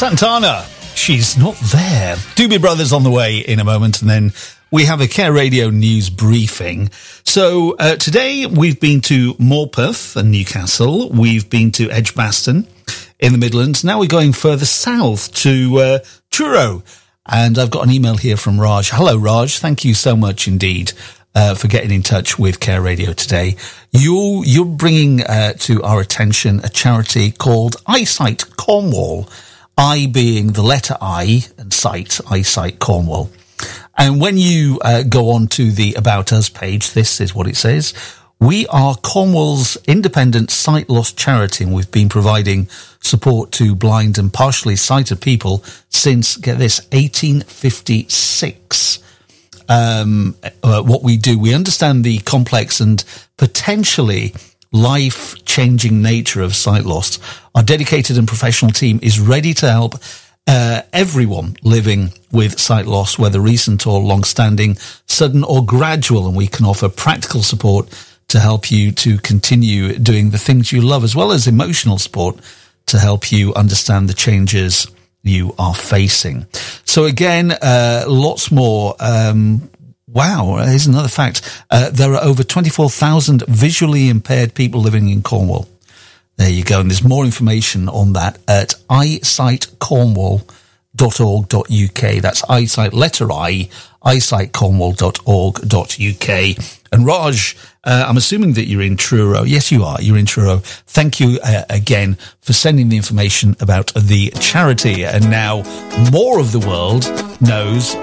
Santana, she's not there. Doobie Brothers on the way in a moment, and then we have a Care Radio news briefing. So today we've been to Morpeth and Newcastle. We've been to Edgbaston in the Midlands. Now we're going further south to Truro. And I've got an email here from Raj. Hello, Raj. Thank you so much indeed for getting in touch with Care Radio today. You're bringing to our attention a charity called Eyesight Cornwall. I being the letter I and sight, Eyesight Cornwall. And when you go on to the About Us page, this is what it says. We are Cornwall's independent sight loss charity, and we've been providing support to blind and partially sighted people since, get this, 1856. What we do, we understand the complex and potentially life-changing nature of sight loss. Our dedicated and professional team is ready to help everyone living with sight loss, whether recent or long-standing, sudden or gradual, and we can offer practical support to help you to continue doing the things you love, as well as emotional support to help you understand the changes you are facing. So again, lots more. Wow, here's another fact. There are over 24,000 visually impaired people living in Cornwall. There you go. And there's more information on that at eyesightcornwall.org.uk. That's eyesight, letter I, eyesightcornwall.org.uk. And Raj, I'm assuming that you're in Truro. Yes, you are. You're in Truro. Thank you again for sending the information about the charity. And now more of the world knows